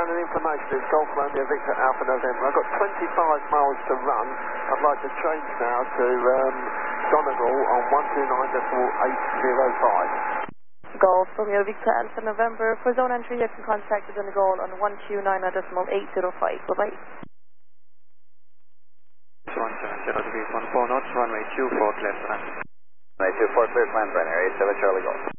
running information. It's Golf Romeo Victor Alpha November. I've got 25 miles to run. I'd like to change now to Donegal on 129.805. Golf Romeo Victor Alpha November. For zone entry, you can contact us on the goal on 129.805. Bye-bye. 170 degrees, 14 knots, runway 24 left, Runway 24 clear, climb, Ryanair 87 Charlie Golf.